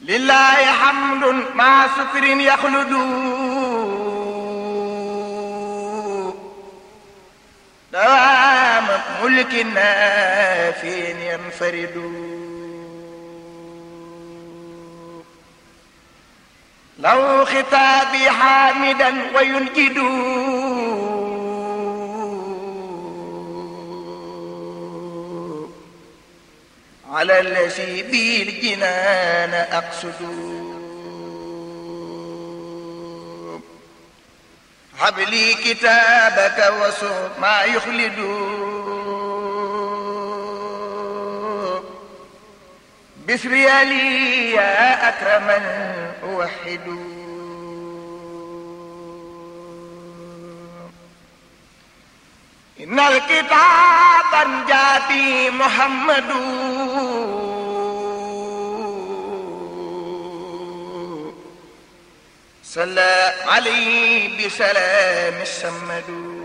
lillahi hamdun ma sukrin yaxludu dawaama mulkin naafin yanfaridu law xitaabi xaamidan wa yunjidu ala allazi bil jinaan aqsudu habli kitaabaka wasu ma yuxlidu bisri ali ya akraman uwaxidu innal kitaaban jaabi muhammadu salla alayhi bi salaami samadu